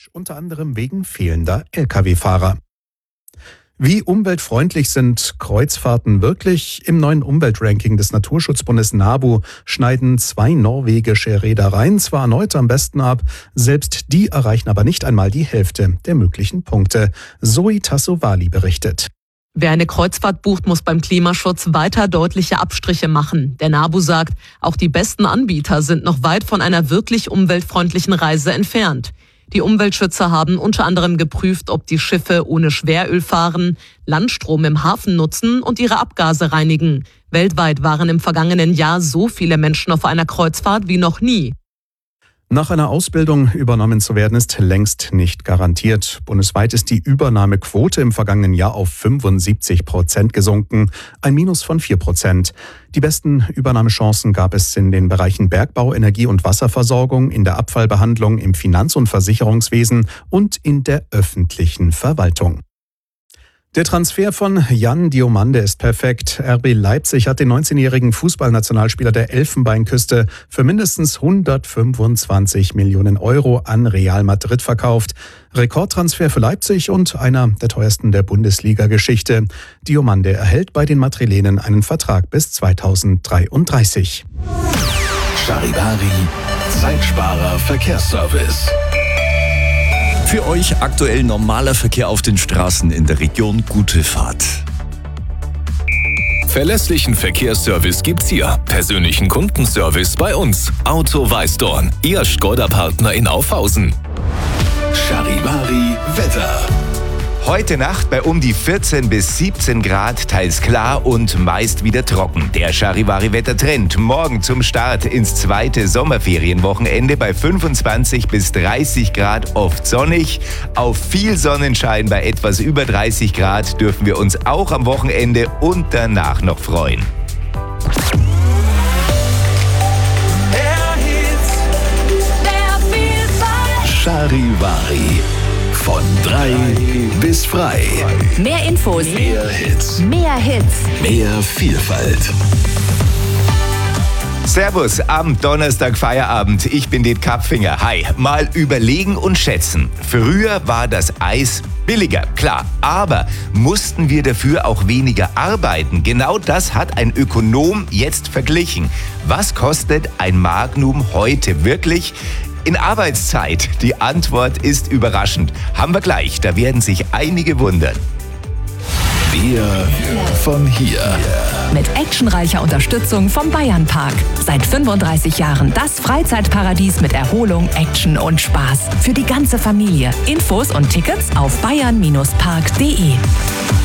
unter anderem wegen fehlender Lkw-Fahrer. Wie umweltfreundlich sind Kreuzfahrten wirklich? Im neuen Umweltranking des Naturschutzbundes NABU schneiden 2 norwegische Reedereien zwar erneut am besten ab, selbst die erreichen aber nicht einmal die Hälfte der möglichen Punkte. Zoe Tassovali berichtet. Wer eine Kreuzfahrt bucht, muss beim Klimaschutz weiter deutliche Abstriche machen. Der NABU sagt, auch die besten Anbieter sind noch weit von einer wirklich umweltfreundlichen Reise entfernt. Die Umweltschützer haben unter anderem geprüft, ob die Schiffe ohne Schweröl fahren, Landstrom im Hafen nutzen und ihre Abgase reinigen. Weltweit waren im vergangenen Jahr so viele Menschen auf einer Kreuzfahrt wie noch nie. Nach einer Ausbildung übernommen zu werden, ist längst nicht garantiert. Bundesweit ist die Übernahmequote im vergangenen Jahr auf 75% gesunken, ein Minus von 4%. Die besten Übernahmechancen gab es in den Bereichen Bergbau, Energie- und Wasserversorgung, in der Abfallbehandlung, im Finanz- und Versicherungswesen und in der öffentlichen Verwaltung. Der Transfer von Jan Diomande ist perfekt. RB Leipzig hat den 19-jährigen Fußballnationalspieler der Elfenbeinküste für mindestens 125 Millionen Euro an Real Madrid verkauft. Rekordtransfer für Leipzig und einer der teuersten der Bundesliga-Geschichte. Diomande erhält bei den Madrilenen einen Vertrag bis 2033. Charivari, Zeitsparer Verkehrsservice. Für euch aktuell normaler Verkehr auf den Straßen in der Region. Gute Fahrt. Verlässlichen Verkehrsservice gibt's hier. Persönlichen Kundenservice bei uns. Auto Weißdorn, Ihr Škoda-Partner in Aufhausen. Charivari Wetter. Heute Nacht bei um die 14 bis 17 Grad, teils klar und meist wieder trocken. Der Charivari-Wettertrend morgen zum Start ins zweite Sommerferienwochenende bei 25 bis 30 Grad, oft sonnig. Auf viel Sonnenschein bei etwas über 30 Grad dürfen wir uns auch am Wochenende und danach noch freuen. Charivari. Von 3 bis frei. Mehr Infos. Mehr Hits. Mehr Hits. Mehr Vielfalt. Servus, am Donnerstag Feierabend. Ich bin Diet Kapfinger. Hi, mal überlegen und schätzen. Früher war das Eis billiger, klar. Aber mussten wir dafür auch weniger arbeiten? Genau das hat ein Ökonom jetzt verglichen. Was kostet ein Magnum heute wirklich? In Arbeitszeit. Die Antwort ist überraschend. Haben wir gleich, da werden sich einige wundern. Wir von hier. Mit actionreicher Unterstützung vom Bayernpark. Seit 35 Jahren das Freizeitparadies mit Erholung, Action und Spaß. Für die ganze Familie. Infos und Tickets auf bayern-park.de.